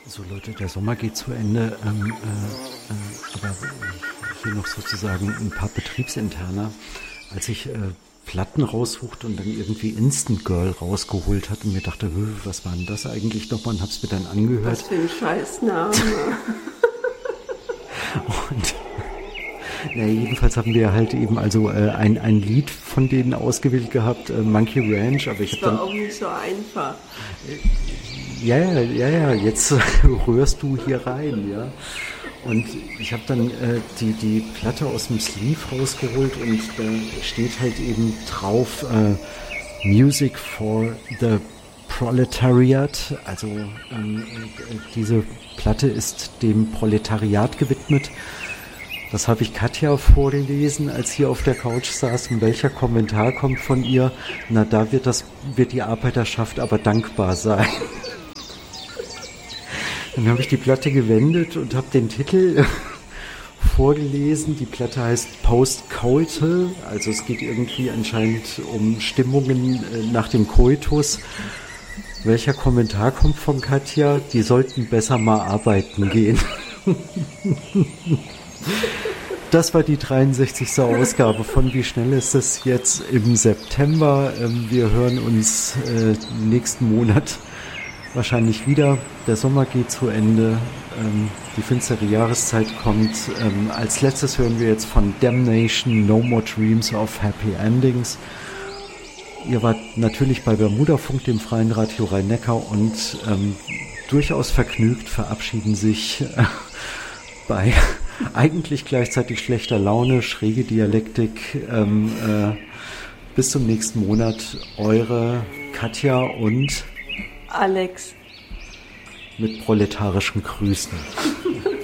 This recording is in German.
So Leute, der Sommer geht zu Ende, aber hier noch sozusagen ein paar Betriebsinterner. Als ich Platten raussuchte und dann irgendwie Instant Girl rausgeholt hatte und mir dachte, was war denn das eigentlich nochmal, und hab's mir dann angehört. Was für ein Scheißname. Und jedenfalls haben wir halt eben also ein Lied von denen ausgewählt gehabt, Monkey Ranch, aber ich habe dann... Das war auch nicht so einfach. Ja, jetzt rührst du hier rein, ja. Und ich habe dann die Platte aus dem Sleeve rausgeholt und da steht halt eben drauf Music for the Proletariat. Also diese Platte ist dem Proletariat gewidmet. Das habe ich Katja vorgelesen, als sie auf der Couch saß. Und welcher Kommentar kommt von ihr? Na, da wird die Arbeiterschaft aber dankbar sein. Dann habe ich die Platte gewendet und habe den Titel vorgelesen. Die Platte heißt Post-Coital, also es geht irgendwie anscheinend um Stimmungen nach dem Koitus. Welcher Kommentar kommt von Katja? Die sollten besser mal arbeiten gehen. Das war die 63. Ausgabe von Wie schnell ist es jetzt im September. Wir hören uns nächsten Monat wahrscheinlich wieder. Der Sommer geht zu Ende. Die finstere Jahreszeit kommt. Als letztes hören wir jetzt von Damnation No More Dreams of Happy Endings. Ihr wart natürlich bei Bermudafunk, dem freien Radio Rhein-Neckar, und durchaus vergnügt verabschieden sich bei eigentlich gleichzeitig schlechter Laune, schräge Dialektik. Bis zum nächsten Monat. Eure Katja und Alex. Mit proletarischen Grüßen.